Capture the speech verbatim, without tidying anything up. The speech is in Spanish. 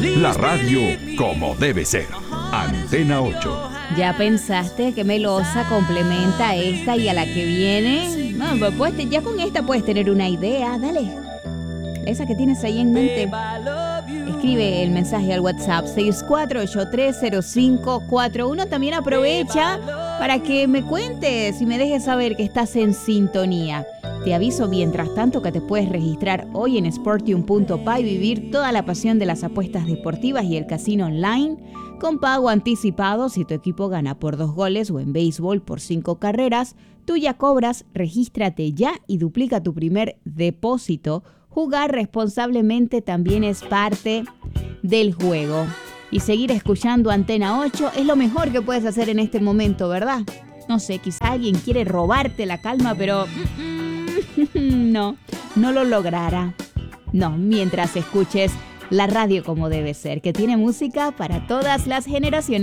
La radio como debe ser. Antena ocho. ¿Ya pensaste qué melosa complementa a esta y a la que viene? No, pues ya con esta puedes tener una idea, dale. Esa que tienes ahí en mente. Escribe el mensaje al WhatsApp seis cuatro ocho tres cero cinco cuatro uno. También aprovecha para que me cuentes y me dejes saber que estás en sintonía. Te aviso mientras tanto que te puedes registrar hoy en sportium punto p a y vivir toda la pasión de las apuestas deportivas y el casino online con pago anticipado. Si tu equipo gana por dos goles o en béisbol por cinco carreras, tú ya cobras. Regístrate ya y duplica tu primer depósito. Jugar responsablemente también es parte del juego. Y seguir escuchando Antena ocho es lo mejor que puedes hacer en este momento, ¿verdad? No sé, quizá alguien quiere robarte la calma, pero no, no lo logrará. No, mientras escuches la radio como debe ser, que tiene música para todas las generaciones.